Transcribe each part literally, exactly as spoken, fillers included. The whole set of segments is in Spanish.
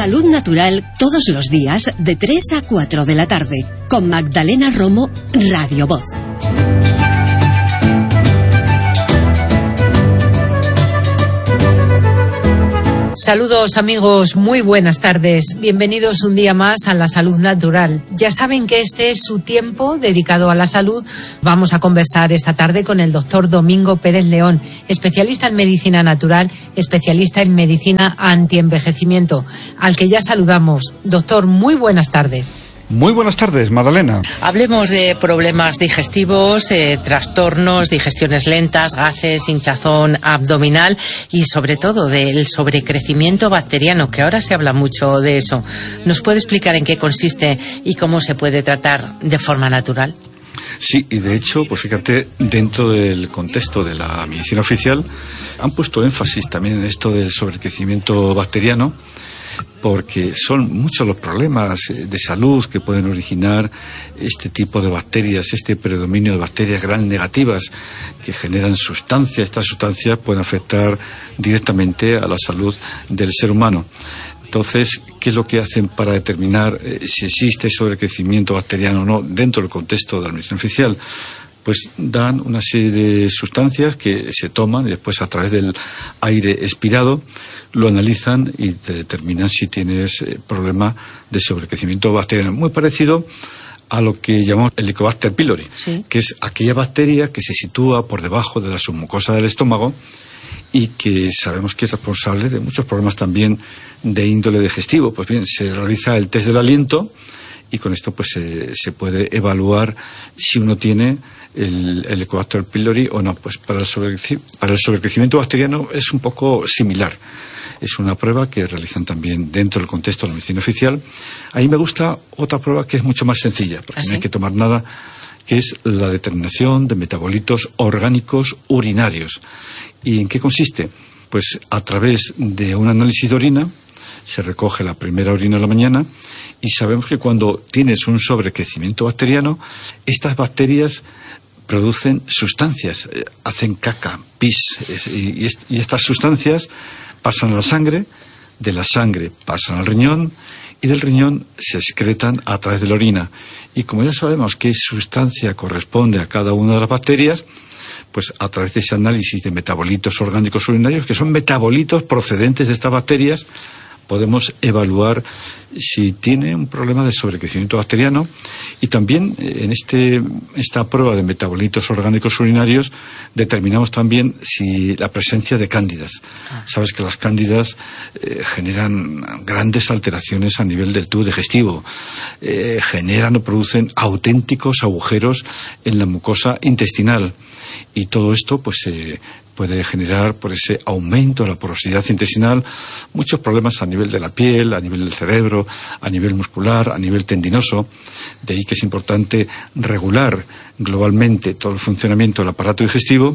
Salud Natural todos los días de tres a cuatro de la tarde con Magdalena Romo, Radio Voz. Saludos amigos, muy buenas tardes. Bienvenidos un día más a La Salud Natural. Ya saben que este es su tiempo dedicado a la salud. Vamos a conversar esta tarde con el doctor Domingo Pérez León, especialista en medicina natural, especialista en medicina antienvejecimiento, al que ya saludamos. Doctor, muy buenas tardes. Muy buenas tardes, Magdalena. Hablemos de problemas digestivos, eh, trastornos, digestiones lentas, gases, hinchazón abdominal y sobre todo del sobrecrecimiento bacteriano, que ahora se habla mucho de eso. ¿Nos puede explicar en qué consiste y cómo se puede tratar de forma natural? Sí, y de hecho, pues fíjate, dentro del contexto de la medicina oficial han puesto énfasis también en esto del sobrecrecimiento bacteriano, porque son muchos los problemas de salud que pueden originar este tipo de bacterias, este predominio de bacterias gram negativas que generan sustancias. Estas sustancias pueden afectar directamente a la salud del ser humano. Entonces, ¿qué es lo que hacen para determinar eh, si existe sobrecrecimiento bacteriano o no dentro del contexto de la medicina oficial? Pues dan una serie de sustancias que se toman y después a través del aire expirado lo analizan y te determinan si tienes eh, problema de sobrecrecimiento bacteriano. Muy parecido a lo que llamamos el Helicobacter pylori, ¿sí?, que es aquella bacteria que se sitúa por debajo de la submucosa del estómago y que sabemos que es responsable de muchos problemas también de índole digestivo. Pues bien, se realiza el test del aliento y con esto pues se, se puede evaluar si uno tiene el, el Helicobacter pylori o no. Pues para el, sobrecre, para el sobrecrecimiento bacteriano es un poco similar. Es una prueba que realizan también dentro del contexto de la medicina oficial. Ahí me gusta otra prueba que es mucho más sencilla, porque ¿Ah, sí? no hay que tomar nada, que es la determinación de metabolitos orgánicos urinarios. ¿Y en qué consiste? Pues a través de un análisis de orina se recoge la primera orina de la mañana y sabemos que cuando tienes un sobrecrecimiento bacteriano, estas bacterias producen sustancias, eh, hacen caca, pis, y, y estas sustancias pasan a la sangre, de la sangre pasan al riñón y del riñón se excretan a través de la orina. Y como ya sabemos qué sustancia corresponde a cada una de las bacterias, pues a través de ese análisis de metabolitos orgánicos urinarios, que son metabolitos procedentes de estas bacterias, podemos evaluar si tiene un problema de sobrecrecimiento bacteriano. Y también en este, esta prueba de metabolitos orgánicos urinarios determinamos también si la presencia de cándidas. Sabes que las cándidas eh, generan grandes alteraciones a nivel del tubo digestivo, eh, generan o producen auténticos agujeros en la mucosa intestinal. Y todo esto pues eh, puede generar, por ese aumento de la porosidad intestinal, muchos problemas a nivel de la piel, a nivel del cerebro, a nivel muscular, a nivel tendinoso. De ahí que es importante regular globalmente todo el funcionamiento del aparato digestivo.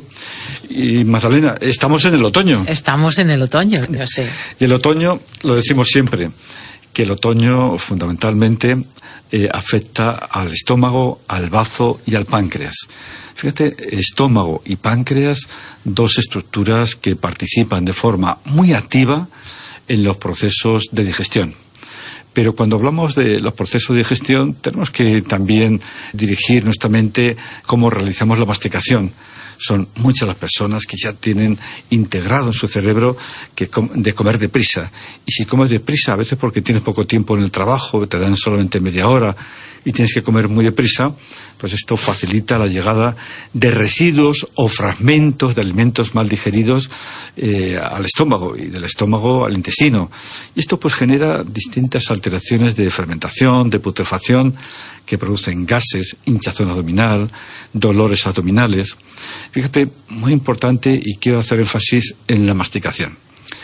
Y Magdalena, estamos en el otoño. Estamos en el otoño, yo sé. Y el otoño, lo decimos siempre, que el otoño fundamentalmente eh, afecta al estómago, al bazo y al páncreas. Fíjate, estómago y páncreas, dos estructuras que participan de forma muy activa en los procesos de digestión. Pero cuando hablamos de los procesos de digestión, tenemos que también dirigir nuestra mente cómo realizamos la masticación. Son muchas las personas que ya tienen integrado en su cerebro que com- de comer deprisa. Y si comes deprisa, a veces porque tienes poco tiempo en el trabajo, te dan solamente media hora y tienes que comer muy deprisa, pues esto facilita la llegada de residuos o fragmentos de alimentos mal digeridos eh, al estómago y del estómago al intestino. Y esto pues genera distintas alteraciones de fermentación, de putrefacción, que producen gases, hinchazón abdominal, dolores abdominales. Fíjate, muy importante, y quiero hacer énfasis en la masticación.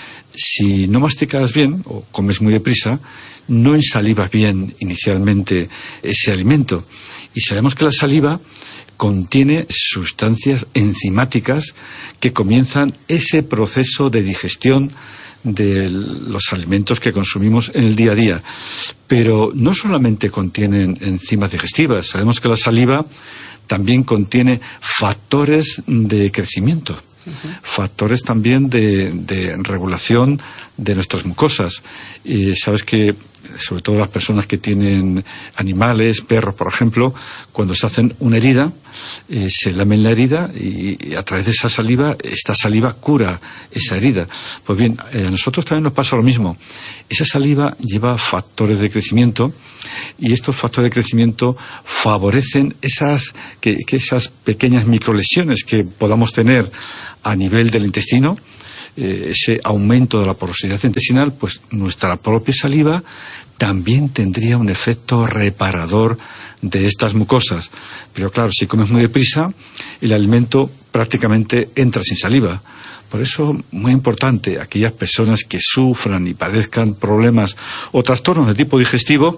Si no masticas bien o comes muy deprisa, no ensalivas bien inicialmente ese alimento. Y sabemos que la saliva contiene sustancias enzimáticas que comienzan ese proceso de digestión de los alimentos que consumimos en el día a día. Pero no solamente contienen enzimas digestivas, sabemos que la saliva también contiene factores de crecimiento. Uh-huh. Factores también de, de regulación de nuestras mucosas. Y sabes que, sobre todo las personas que tienen animales, perros, por ejemplo, cuando se hacen una herida, eh, se lamen la herida y, y a través de esa saliva, esta saliva cura esa herida. Pues bien, eh, a nosotros también nos pasa lo mismo. Esa saliva lleva factores de crecimiento y estos factores de crecimiento favorecen esas, que, que esas pequeñas microlesiones que podamos tener a nivel del intestino, eh, ese aumento de la porosidad intestinal, pues nuestra propia saliva también tendría un efecto reparador de estas mucosas. Pero claro, si comes muy deprisa, el alimento prácticamente entra sin saliva. Por eso, muy importante, aquellas personas que sufran y padezcan problemas o trastornos de tipo digestivo,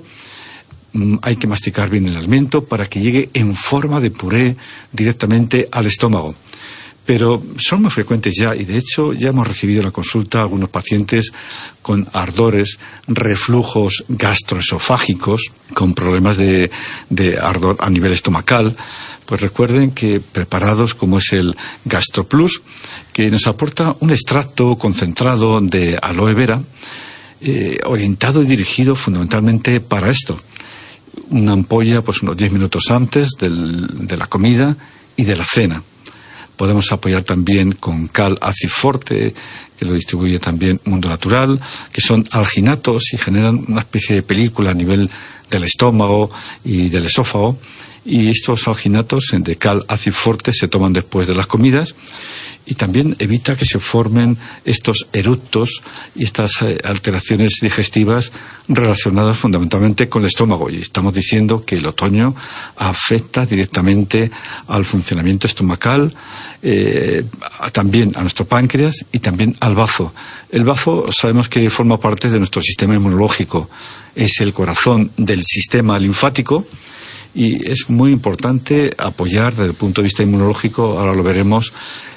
mmm, hay que masticar bien el alimento para que llegue en forma de puré directamente al estómago. Pero son muy frecuentes ya, y de hecho ya hemos recibido en la consulta algunos pacientes con ardores, reflujos gastroesofágicos, con problemas de, de ardor a nivel estomacal. Pues recuerden que preparados como es el GastroPlus, que nos aporta un extracto concentrado de aloe vera, eh, orientado y dirigido fundamentalmente para esto. Una ampolla pues unos diez minutos antes del, de la comida y de la cena. Podemos apoyar también con Cal Acid Forte, que lo distribuye también Mundo Natural, que son alginatos y generan una especie de película a nivel del estómago y del esófago. Y estos alginatos de Cal Acid Forte se toman después de las comidas y también evita que se formen estos eructos y estas alteraciones digestivas relacionadas fundamentalmente con el estómago. Y estamos diciendo que el otoño afecta directamente al funcionamiento estomacal, eh, también a nuestro páncreas y también al bazo. El bazo sabemos que forma parte de nuestro sistema inmunológico, es el corazón del sistema linfático. Y es muy importante apoyar desde el punto de vista inmunológico, ahora lo veremos,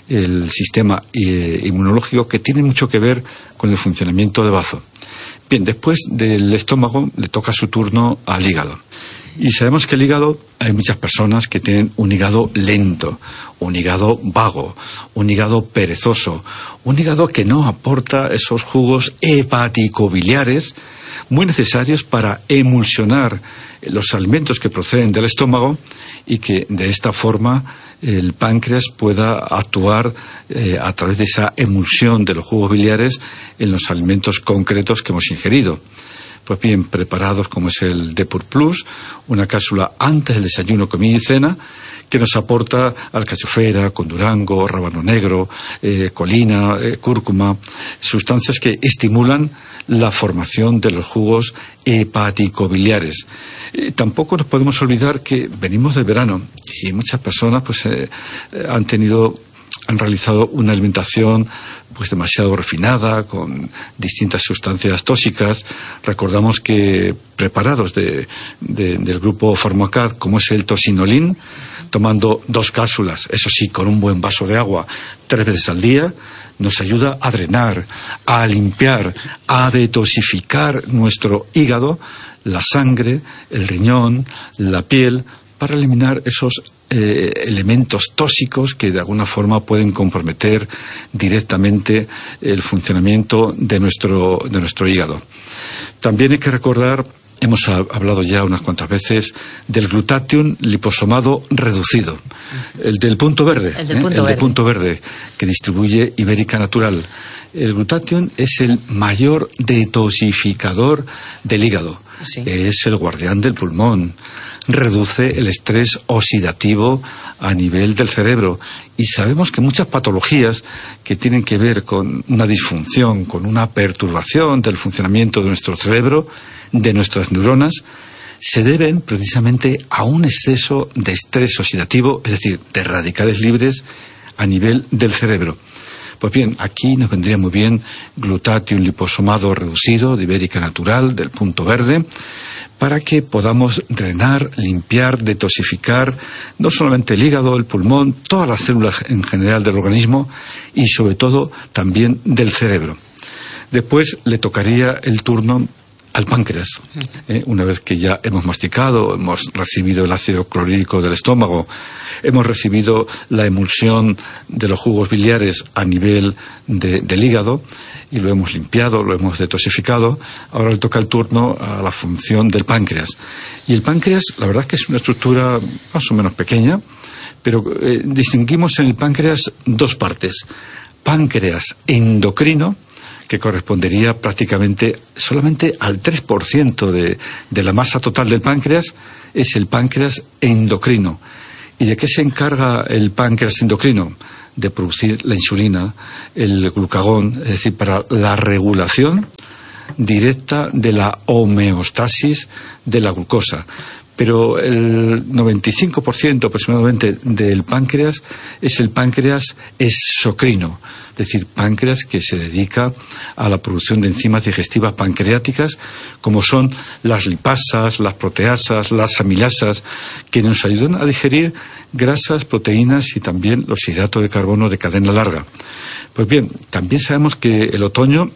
el sistema eh, inmunológico, que tiene mucho que ver con el funcionamiento de bazo. Bien, después del estómago le toca su turno al hígado. Y sabemos que el hígado, hay muchas personas que tienen un hígado lento, un hígado vago, un hígado perezoso, un hígado que no aporta esos jugos hepaticobiliares muy necesarios para emulsionar los alimentos que proceden del estómago y que de esta forma el páncreas pueda actuar eh, a través de esa emulsión de los jugos biliares en los alimentos concretos que hemos ingerido. Pues bien, preparados como es el Depur Plus, una cápsula antes del desayuno, comida y cena, que nos aporta alcachofera, con durango, rábano negro, eh, colina, eh, cúrcuma, sustancias que estimulan la formación de los jugos hepaticobiliares. Eh, tampoco nos podemos olvidar que venimos del verano y muchas personas pues eh, han tenido han realizado una alimentación pues demasiado refinada, con distintas sustancias tóxicas. Recordamos que preparados de, de, del grupo Pharmacad, como es el tosinolín, tomando dos cápsulas, eso sí, con un buen vaso de agua, tres veces al día, nos ayuda a drenar, a limpiar, a detoxificar nuestro hígado, la sangre, el riñón, la piel, para eliminar esos eh, elementos tóxicos que de alguna forma pueden comprometer directamente el funcionamiento de nuestro, de nuestro hígado. También hay que recordar, hemos hablado ya unas cuantas veces, del glutatión liposomado reducido, el del punto verde, el, del ¿eh? punto, el verde. de punto verde, que distribuye Ibérica Natural. El glutatión es el mayor detoxificador del hígado. Sí. Es el guardián del pulmón, reduce el estrés oxidativo a nivel del cerebro y sabemos que muchas patologías que tienen que ver con una disfunción, con una perturbación del funcionamiento de nuestro cerebro, de nuestras neuronas, se deben precisamente a un exceso de estrés oxidativo, es decir, de radicales libres a nivel del cerebro. Pues bien, aquí nos vendría muy bien glutatión liposomado reducido de Ibérica Natural, del punto verde, para que podamos drenar, limpiar, detoxificar no solamente el hígado, el pulmón, todas las células en general del organismo y sobre todo también del cerebro. Después le tocaría el turno al páncreas. ¿eh? Una vez que ya hemos masticado, hemos recibido el ácido clorhídrico del estómago, hemos recibido la emulsión de los jugos biliares a nivel de, del hígado, y lo hemos limpiado, lo hemos detoxificado, ahora le toca el turno a la función del páncreas. Y el páncreas, la verdad es que es una estructura más o menos pequeña, pero eh, distinguimos en el páncreas dos partes. Páncreas endocrino, que correspondería prácticamente solamente al tres por ciento de, de la masa total del páncreas, es el páncreas endocrino. ¿Y de qué se encarga el páncreas endocrino? De producir la insulina, el glucagón, es decir, para la regulación directa de la homeostasis de la glucosa. Pero el noventa y cinco por ciento aproximadamente del páncreas es el páncreas exocrino, es decir, páncreas que se dedica a la producción de enzimas digestivas pancreáticas, como son las lipasas, las proteasas, las amilasas, que nos ayudan a digerir grasas, proteínas y también los hidratos de carbono de cadena larga. Pues bien, también sabemos que el otoño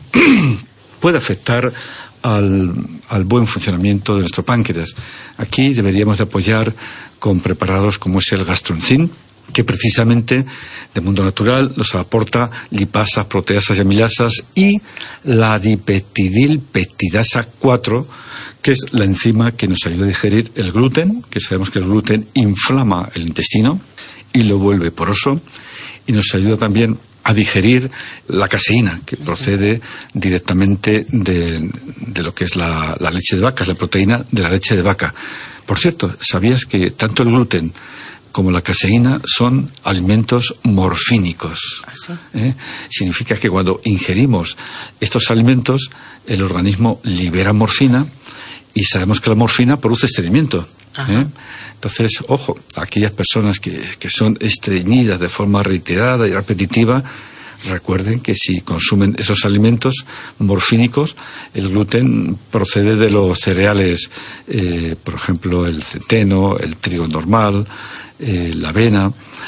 puede afectar Al, al buen funcionamiento de nuestro páncreas. Aquí deberíamos de apoyar con preparados como es el Gastroenzim, que precisamente de mundo natural nos aporta lipasas, proteasas y amilasas, y la dipeptidilpeptidasa cuatro, que es la enzima que nos ayuda a digerir el gluten, que sabemos que el gluten inflama el intestino y lo vuelve poroso, y nos ayuda también a digerir la caseína, que procede directamente de, de lo que es la, la leche de vaca, es la proteína de la leche de vaca. Por cierto, ¿sabías que tanto el gluten como la caseína son alimentos morfínicos? ¿Ah, sí? ¿Eh? Significa que cuando ingerimos estos alimentos, el organismo libera morfina, y sabemos que la morfina produce estreñimiento. ¿Eh? Entonces, ojo, aquellas personas que, que son estreñidas de forma reiterada y repetitiva, recuerden que si consumen esos alimentos morfínicos, el gluten procede de los cereales, eh, por ejemplo, el centeno, el trigo normal, eh, la avena.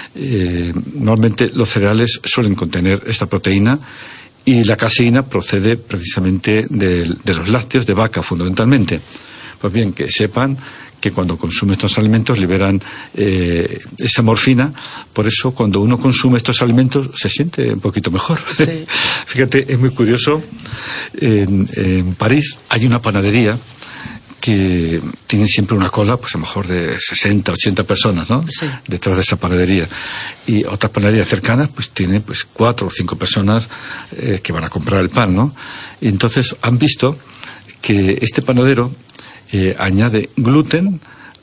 Eh, normalmente los cereales suelen contener esta proteína, y la caseína procede precisamente de, de los lácteos de vaca, fundamentalmente. Pues bien, que sepan que cuando consume estos alimentos liberan eh, esa morfina. Por eso cuando uno consume estos alimentos se siente un poquito mejor. Sí. Fíjate, es muy curioso, en, en París hay una panadería que tienen siempre una cola, pues a lo mejor de sesenta, ochenta personas, ¿no? Sí. Detrás de esa panadería. Y otras panaderías cercanas, pues tienen pues cuatro o cinco personas eh, que van a comprar el pan, ¿no? Y entonces han visto que este panadero Eh, añade gluten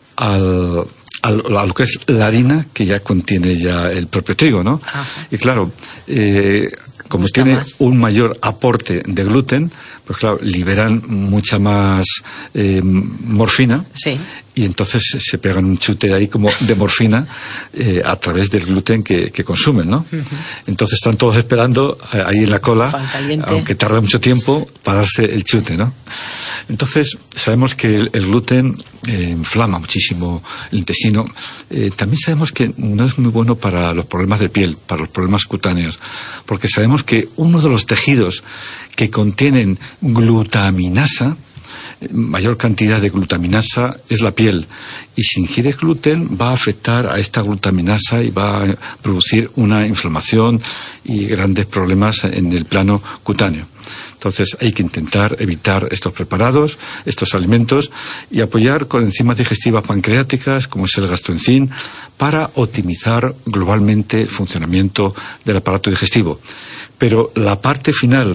al, al, a lo que es la harina, que ya contiene ya el propio trigo, ¿no? Ajá. Y claro, eh, como Gusta tiene más. un mayor aporte de gluten, pues claro, liberan mucha más eh, morfina. Sí. Y entonces se pegan un chute ahí como de morfina eh, a través del gluten que, que consumen, ¿no? Uh-huh. Entonces están todos esperando eh, ahí en la cola, aunque tarda mucho tiempo, para darse el chute, ¿no? Entonces sabemos que el, el gluten eh, inflama muchísimo el intestino. Eh, también sabemos que no es muy bueno para los problemas de piel, para los problemas cutáneos, porque sabemos que uno de los tejidos que contienen glutaminasa, mayor cantidad de glutaminasa, es la piel, y si ingieres gluten va a afectar a esta glutaminasa y va a producir una inflamación y grandes problemas en el plano cutáneo. Entonces hay que intentar evitar estos preparados, estos alimentos, y apoyar con enzimas digestivas pancreáticas, como es el Gastroenzim, para optimizar globalmente el funcionamiento del aparato digestivo. Pero la parte final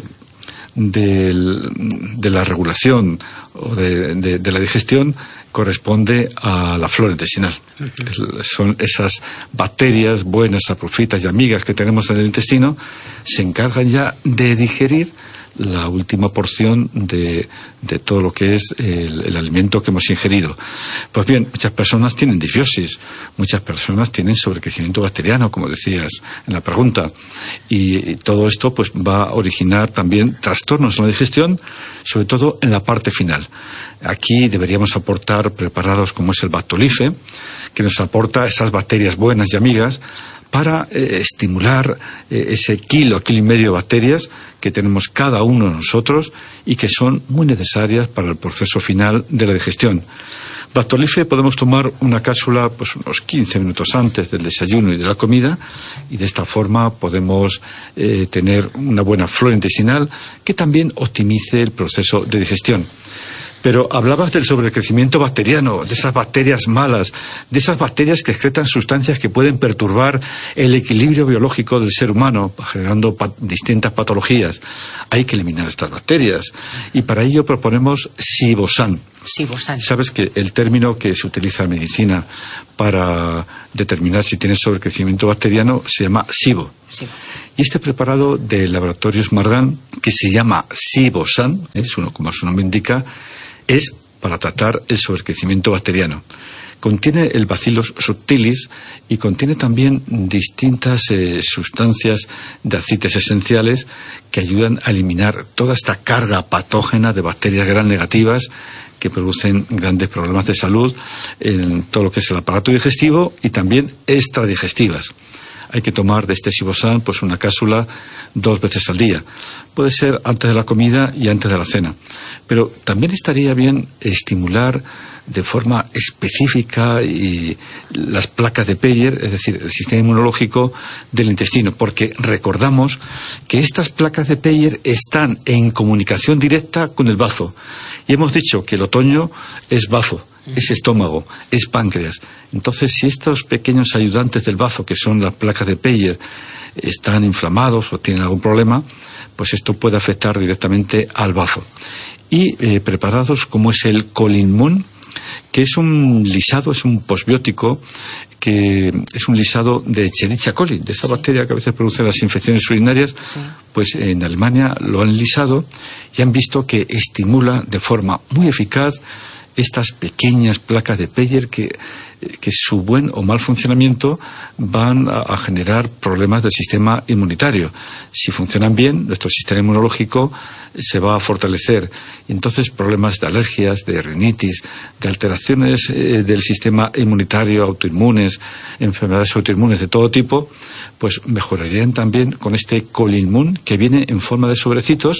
del, de la regulación o de, de, de la digestión corresponde a la flora intestinal. Uh-huh. Es, son esas bacterias buenas, saprofitas y amigas que tenemos en el intestino, se encargan ya de digerir la última porción de, de todo lo que es el, el alimento que hemos ingerido. Pues bien, muchas personas tienen disbiosis, muchas personas tienen sobrecrecimiento bacteriano, como decías en la pregunta, y, y todo esto pues va a originar también trastornos en la digestión, sobre todo en la parte final. Aquí deberíamos aportar preparados como es el Bactolife, que nos aporta esas bacterias buenas y amigas para eh, estimular eh, ese kilo, kilo y medio de bacterias que tenemos cada uno de nosotros y que son muy necesarias para el proceso final de la digestión. Bactolife podemos tomar una cápsula pues unos quince minutos antes del desayuno y de la comida, y de esta forma podemos eh, tener una buena flora intestinal que también optimice el proceso de digestión. Pero hablabas del sobrecrecimiento bacteriano, de esas bacterias malas, de esas bacterias que excretan sustancias que pueden perturbar el equilibrio biológico del ser humano, generando pa- distintas patologías. Hay que eliminar estas bacterias y para ello proponemos Sibosan. Sibosan. Sabes que el término que se utiliza en medicina para determinar si tienes sobrecrecimiento bacteriano se llama SIBO. Sí. Y este preparado de Laboratorios Mardan, que se llama Sibosan, es uno, como su nombre indica, es para tratar el sobrecrecimiento bacteriano. Contiene el Bacillus subtilis y contiene también distintas eh, sustancias de aceites esenciales que ayudan a eliminar toda esta carga patógena de bacterias gram negativas que producen grandes problemas de salud en todo lo que es el aparato digestivo y también extradigestivas. Hay que tomar de este Sibosan pues una cápsula dos veces al día. Puede ser antes de la comida y antes de la cena. Pero también estaría bien estimular de forma específica y las placas de Peyer, es decir, el sistema inmunológico del intestino, porque recordamos que estas placas de Peyer están en comunicación directa con el bazo. Y hemos dicho que el otoño es bazo, es estómago, es páncreas. Entonces, si estos pequeños ayudantes del bazo, que son las placas de Peyer, están inflamados o tienen algún problema, pues esto puede afectar directamente al bazo. Y eh, preparados como es el Colinmun, que es un lisado, es un posbiótico, que es un lisado de Escherichia coli, de esa sí. bacteria que a veces produce las infecciones urinarias, sí. Pues en Alemania lo han lisado y han visto que estimula de forma muy eficaz estas pequeñas placas de Peyer que, que su buen o mal funcionamiento van a, a generar problemas del sistema inmunitario. Si funcionan bien, nuestro sistema inmunológico se va a fortalecer. Y entonces problemas de alergias, de rinitis, de alteraciones eh, del sistema inmunitario, autoinmunes, enfermedades autoinmunes de todo tipo, pues mejorarían también con este Colinmun, que viene en forma de sobrecitos,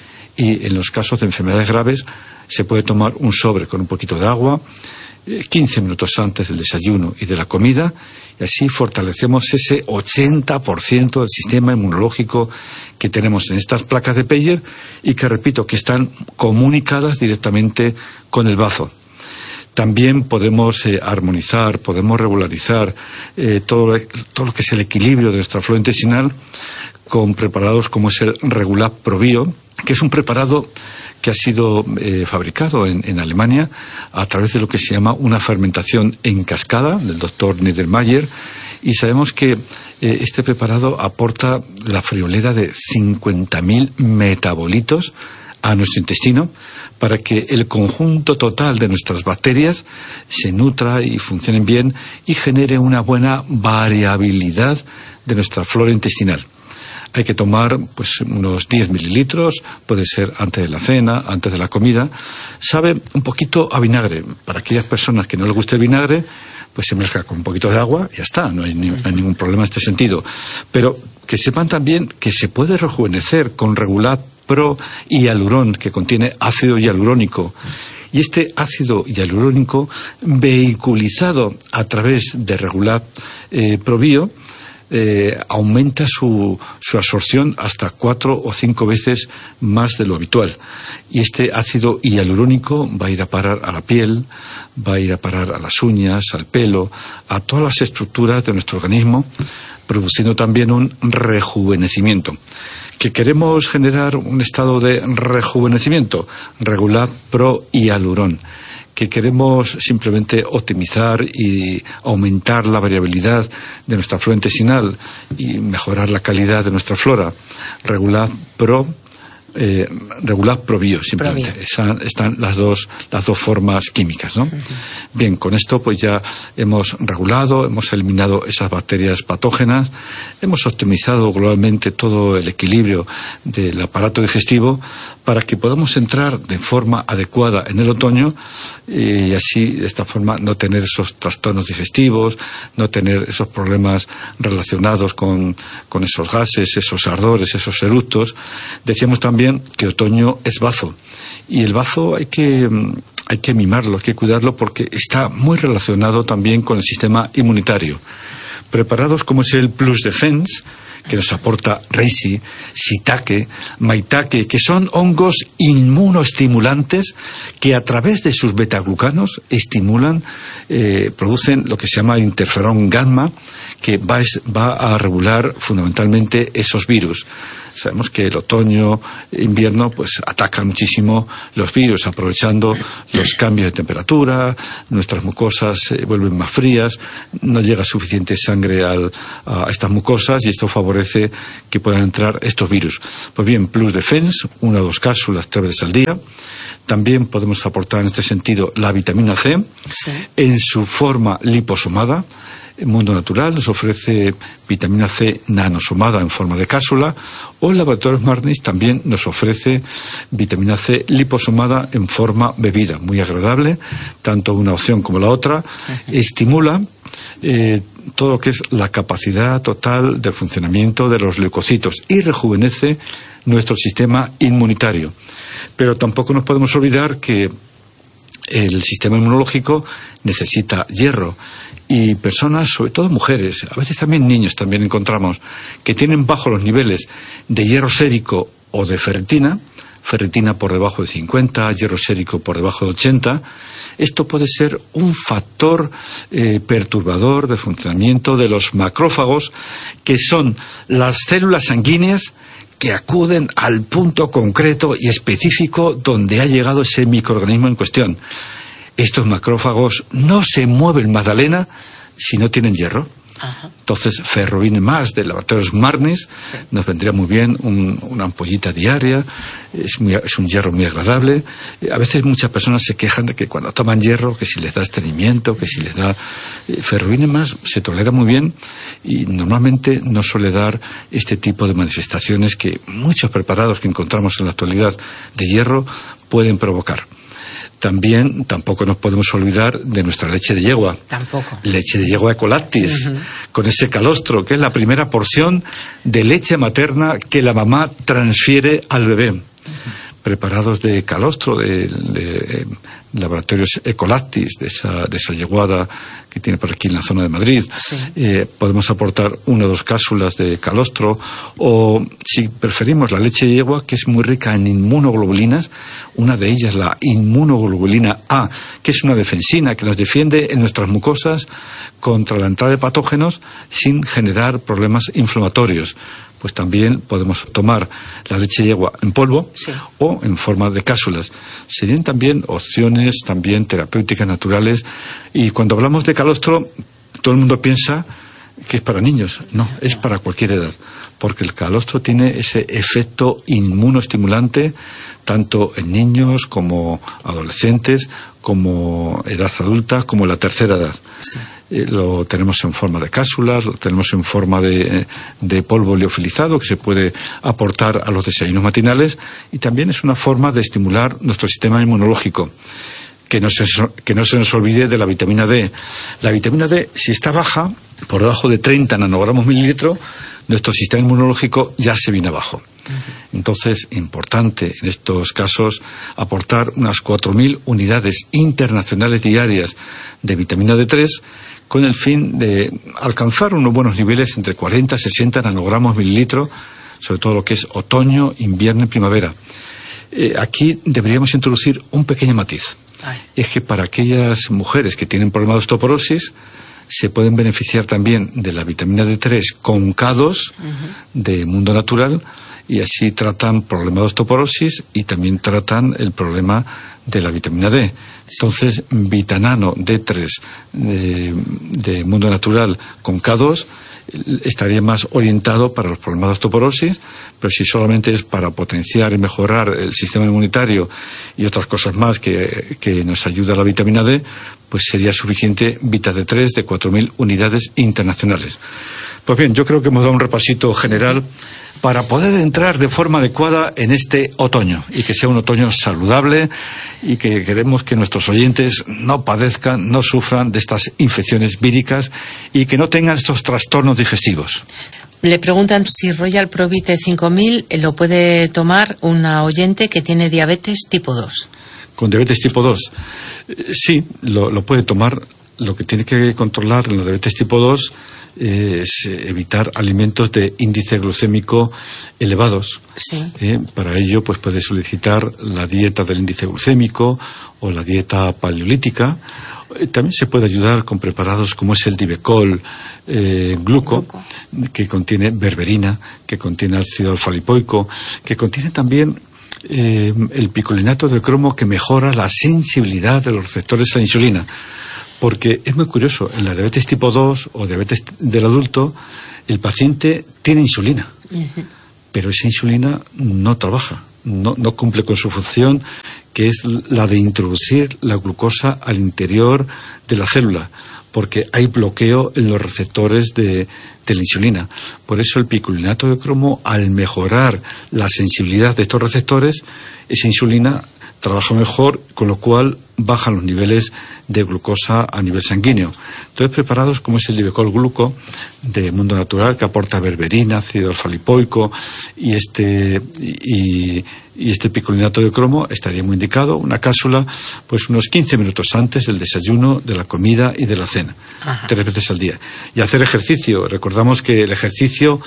y en los casos de enfermedades graves se puede tomar un sobre con un poquito de agua, eh, quince minutos antes del desayuno y de la comida, y así fortalecemos ese ochenta por ciento del sistema inmunológico que tenemos en estas placas de Peyer y que, repito, que están comunicadas directamente con el bazo. También podemos eh, armonizar, podemos regularizar eh, todo, todo lo que es el equilibrio de nuestra flora intestinal con preparados como es el Regulap Probio, que es un preparado que ha sido eh, fabricado en, en Alemania a través de lo que se llama una fermentación en cascada del doctor Niedermayer, y sabemos que eh, este preparado aporta la friolera de cincuenta mil metabolitos a nuestro intestino para que el conjunto total de nuestras bacterias se nutra y funcionen bien y genere una buena variabilidad de nuestra flora intestinal. Hay que tomar pues unos diez mililitros, puede ser antes de la cena, antes de la comida. Sabe un poquito a vinagre. Para aquellas personas que no les guste el vinagre, pues se mezcla con un poquito de agua y ya está, no hay, ni, no hay ningún problema en este sentido. Pero que sepan también que se puede rejuvenecer con Regulap Pro Hialurón, que contiene ácido hialurónico. Y este ácido hialurónico vehiculizado a través de Regulap eh, Probio, Eh, aumenta su, su absorción hasta cuatro o cinco veces más de lo habitual. Y este ácido hialurónico va a ir a parar a la piel, va a ir a parar a las uñas, al pelo, a todas las estructuras de nuestro organismo, produciendo también un rejuvenecimiento. ¿Que queremos generar un estado de rejuvenecimiento? Regulap Pro Hialurón. Que queremos simplemente optimizar y aumentar la variabilidad de nuestra flora intestinal y mejorar la calidad de nuestra flora. Regulap Pro eh, regular ProBio, simplemente. ProBio. Esa, están las dos, las dos formas químicas, ¿no? Uh-huh. Bien, con esto pues ya hemos regulado, hemos eliminado esas bacterias patógenas, hemos optimizado globalmente todo el equilibrio del aparato digestivo para que podamos entrar de forma adecuada en el otoño y así, de esta forma, no tener esos trastornos digestivos, no tener esos problemas relacionados con, con esos gases, esos ardores, esos eructos. Decíamos también que otoño es bazo y el bazo hay que, hay que mimarlo, hay que cuidarlo porque está muy relacionado también con el sistema inmunitario. Preparados como es el Plus Defense, que nos aporta reishi, shiitake, maitake, que son hongos inmunoestimulantes que a través de sus betaglucanos estimulan, eh, producen lo que se llama interferón gamma, que va, va a regular fundamentalmente esos virus. Sabemos que el otoño, invierno, pues atacan muchísimo los virus, aprovechando los cambios de temperatura, nuestras mucosas se vuelven más frías, no llega suficiente sangre al, a estas mucosas y esto favorece que puedan entrar estos virus. Pues bien, Plus Defense, una o dos cápsulas tres veces al día. También podemos aportar en este sentido la vitamina C, sí, en su forma liposomada. El Mundo Natural nos ofrece vitamina C nanosomada en forma de cápsula, o el Laboratorio Marnis también nos ofrece vitamina C liposomada en forma bebida, muy agradable, tanto una opción como la otra. Uh-huh. Estimula eh, todo lo que es la capacidad total de funcionamiento de los leucocitos y rejuvenece nuestro sistema inmunitario. Pero tampoco nos podemos olvidar que el sistema inmunológico necesita hierro. Y personas, sobre todo mujeres, a veces también niños también encontramos, que tienen bajos los niveles de hierro sérico o de ferritina, ferritina por debajo de cincuenta, hierro sérico por debajo de ochenta. Esto puede ser un factor eh, perturbador del funcionamiento de los macrófagos, que son las células sanguíneas que acuden al punto concreto y específico donde ha llegado ese microorganismo en cuestión. Estos macrófagos no se mueven, Magdalena, si no tienen hierro. Ajá. Entonces, Ferrovine Más de Laboratorios Marnis, sí, nos vendría muy bien un, una ampollita diaria, es, muy, es un hierro muy agradable. A veces muchas personas se quejan de que cuando toman hierro, que si les da estreñimiento, que si les da... Eh, Ferrovine Más se tolera muy bien y normalmente no suele dar este tipo de manifestaciones que muchos preparados que encontramos en la actualidad de hierro pueden provocar. También, tampoco nos podemos olvidar de nuestra leche de yegua. Tampoco. Leche de yegua Ecolactis, uh-huh, con ese calostro, que es la primera porción de leche materna que la mamá transfiere al bebé. Uh-huh. Preparados de calostro, de, de, de laboratorios Ecolactis, de esa, de esa yeguada que tiene por aquí en la zona de Madrid. Sí. Eh, podemos aportar una o dos cápsulas de calostro, o si preferimos la leche de yegua, que es muy rica en inmunoglobulinas, una de ellas la inmunoglobulina A, que es una defensina que nos defiende en nuestras mucosas contra la entrada de patógenos sin generar problemas inflamatorios. Pues también podemos tomar la leche de yegua en polvo, sí, o en forma de cápsulas. Serían también opciones también terapéuticas naturales. Y cuando hablamos de calostro, todo el mundo piensa que es para niños. No, es para cualquier edad, porque el calostro tiene ese efecto inmunoestimulante tanto en niños como adolescentes, como edad adulta, como la tercera edad. Sí. Eh, lo tenemos en forma de cápsulas, lo tenemos en forma de, de polvo liofilizado que se puede aportar a los desayunos matinales, y también es una forma de estimular nuestro sistema inmunológico. Que no se, que no se nos olvide de la vitamina D. La vitamina D, si está baja, por debajo de treinta nanogramos mililitro, nuestro sistema inmunológico ya se viene abajo. Entonces, importante en estos casos aportar unas cuatro mil unidades internacionales diarias de vitamina D tres con el fin de alcanzar unos buenos niveles entre cuarenta y sesenta nanogramos mililitro, sobre todo lo que es otoño, invierno y primavera. Eh, aquí deberíamos introducir un pequeño matiz. Ay. Es que para aquellas mujeres que tienen problemas de osteoporosis se pueden beneficiar también de la vitamina D tres con K dos, uh-huh, de Mundo Natural, y así tratan problemas de osteoporosis y también tratan el problema de la vitamina D. Entonces, Vitanano D tres de, de Mundo Natural con K dos estaría más orientado para los problemas de osteoporosis, pero si solamente es para potenciar y mejorar el sistema inmunitario y otras cosas más que, que nos ayuda la vitamina D, pues sería suficiente Vita D tres de cuatro mil unidades internacionales. Pues bien, yo creo que hemos dado un repasito general para poder entrar de forma adecuada en este otoño, y que sea un otoño saludable, y que queremos que nuestros oyentes no padezcan, no sufran de estas infecciones víricas y que no tengan estos trastornos digestivos. Le preguntan si Royal Provite cinco mil lo puede tomar una oyente que tiene diabetes tipo dos. Con diabetes tipo dos, eh, sí, lo, lo puede tomar. Lo que tiene que controlar en la diabetes tipo dos es evitar alimentos de índice glucémico elevados. Sí. Eh, para ello, pues puede solicitar la dieta del índice glucémico o la dieta paleolítica. Eh, también se puede ayudar con preparados como es el Divecol eh, gluco, gluco, que contiene berberina, que contiene ácido alfa-lipoico, que contiene también eh, el picolinato de cromo, que mejora la sensibilidad de los receptores a la insulina. Porque es muy curioso, en la diabetes tipo dos o diabetes del adulto, el paciente tiene insulina, uh-huh. pero esa insulina no trabaja, no, no cumple con su función, que es la de introducir la glucosa al interior de la célula, porque hay bloqueo en los receptores de, de la insulina. Por eso el picolinato de cromo, al mejorar la sensibilidad de estos receptores, esa insulina trabaja mejor, con lo cual bajan los niveles de glucosa a nivel sanguíneo. Entonces, preparados como es el Divecol gluco de Mundo Natural, que aporta berberina, ácido alfa-lipoico y este y, y este picolinato de cromo, estaría muy indicado una cápsula pues unos quince minutos antes del desayuno, de la comida y de la cena. Ajá. Tres veces al día. Y hacer ejercicio. Recordamos que el ejercicio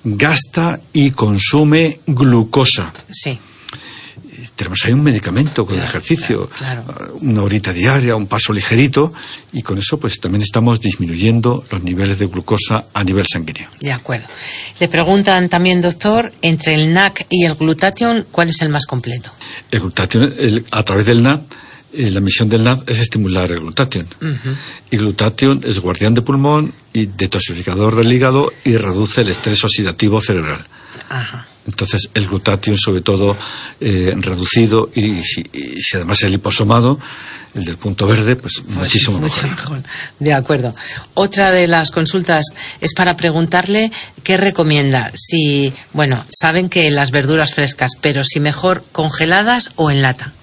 gasta y consume glucosa. Sí. Tenemos ahí un medicamento con claro, el ejercicio, claro, claro. una horita diaria, un paso ligerito, y con eso pues también estamos disminuyendo los niveles de glucosa a nivel sanguíneo. De acuerdo. Le preguntan también, doctor, entre el N A C y el glutatión, ¿cuál es el más completo? El glutatión, el, a través del N A C, eh, la misión del N A C es estimular el glutatión. Uh-huh. Y glutatión es guardián de pulmón y detoxificador del hígado y reduce el estrés oxidativo cerebral. Ajá. Entonces, el glutatión, sobre todo, eh, reducido, y si, y si además es liposomado, el del punto verde, pues, pues muchísimo mucho mejor. mejor. De acuerdo. Otra de las consultas es para preguntarle qué recomienda. Si, bueno, saben que las verduras frescas, pero si mejor congeladas o en lata.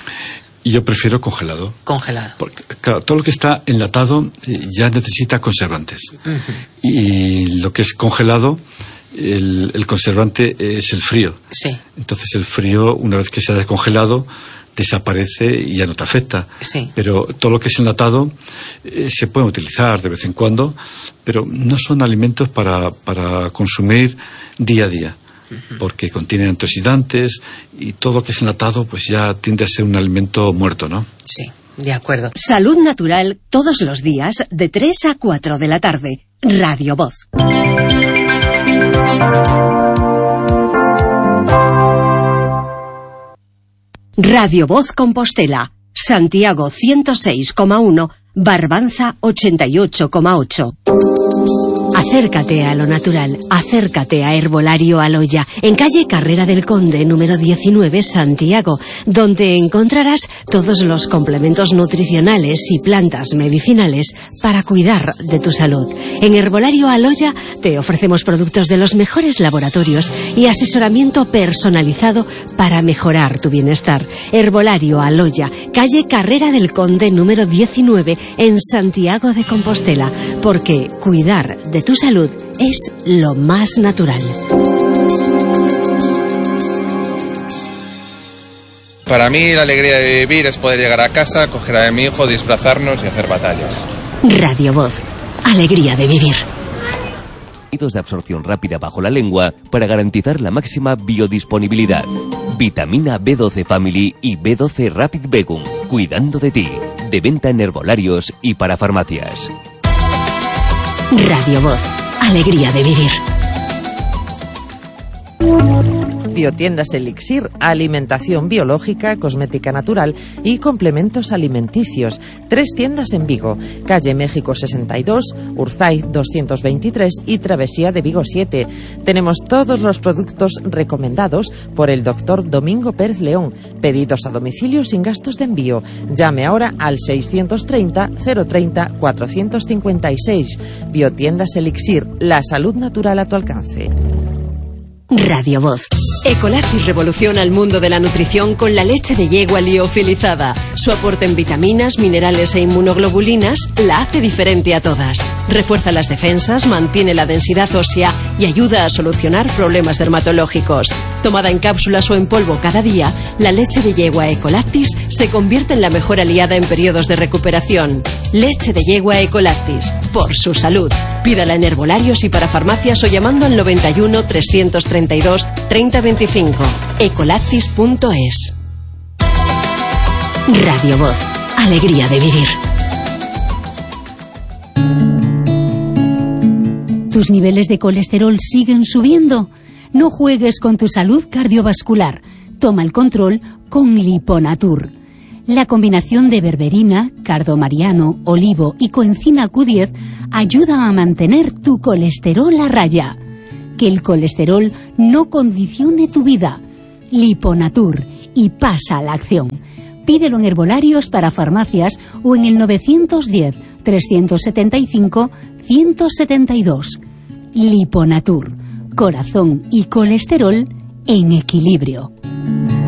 Yo prefiero congelado. Congelado. Porque, claro, todo lo que está enlatado eh, ya necesita conservantes. Uh-huh. Y lo que es congelado, El, el conservante es el frío. Sí. Entonces el frío, una vez que se ha descongelado, desaparece y ya no te afecta. Sí. Pero todo lo que es enlatado eh, se puede utilizar de vez en cuando, pero no son alimentos para, para consumir día a día, uh-huh. porque contienen antioxidantes, y todo lo que es enlatado pues ya tiende a ser un alimento muerto, ¿no? Sí, de acuerdo. Salud Natural, todos los días de tres a cuatro de la tarde. Radio Voz. Radio Voz Compostela, Santiago ciento seis coma uno, Barbanza ochenta y ocho coma ocho. Acércate a lo natural, acércate a Herbolario Aloya, en calle Carrera del Conde, número diecinueve, Santiago, donde encontrarás todos los complementos nutricionales y plantas medicinales para cuidar de tu salud. En Herbolario Aloya te ofrecemos productos de los mejores laboratorios y asesoramiento personalizado para mejorar tu bienestar. Herbolario Aloya, calle Carrera del Conde, número diecinueve, en Santiago de Compostela, porque cuidar de tu salud es lo más natural. Para mí la alegría de vivir es poder llegar a casa, coger a mi hijo, disfrazarnos y hacer batallas. Radio Voz, alegría de vivir. De absorción rápida bajo la lengua para garantizar la máxima biodisponibilidad. Vitamina B doce Family y B doce Rapid Begum, cuidando de ti. De venta en herbolarios y para farmacias. Radio Voz, alegría de vivir. Biotiendas Elixir, alimentación biológica, cosmética natural y complementos alimenticios. Tres tiendas en Vigo, calle México sesenta y dos, Urzaiz doscientos veintitrés y Travesía de Vigo siete. Tenemos todos los productos recomendados por el doctor Domingo Pérez León. Pedidos a domicilio sin gastos de envío. Llame ahora al seiscientos treinta, cero treinta, cuatrocientos cincuenta y seis. Biotiendas Elixir, la salud natural a tu alcance. Radio Voz. Ecolactis revoluciona el mundo de la nutrición con la leche de yegua liofilizada. Su aporte en vitaminas, minerales e inmunoglobulinas la hace diferente a todas. Refuerza las defensas, mantiene la densidad ósea y ayuda a solucionar problemas dermatológicos. Tomada en cápsulas o en polvo cada día, la leche de yegua Ecolactis se convierte en la mejor aliada en periodos de recuperación. Leche de yegua Ecolactis, por su salud. Pídala en herbolarios y para farmacias o llamando al noventa y uno, trescientos treinta y dos, treinta veinticinco. ecolactis punto es. Radio Voz. Alegría de vivir. ¿Tus niveles de colesterol siguen subiendo? No juegues con tu salud cardiovascular. Toma el control con Liponatur. La combinación de berberina, cardomariano, olivo y coenzima Q diez ayuda a mantener tu colesterol a raya. Que el colesterol no condicione tu vida. Liponatur, y pasa a la acción. Pídelo en herbolarios para farmacias o en el novecientos diez, trescientos setenta y cinco, ciento setenta y dos. Liponatur, corazón y colesterol en equilibrio.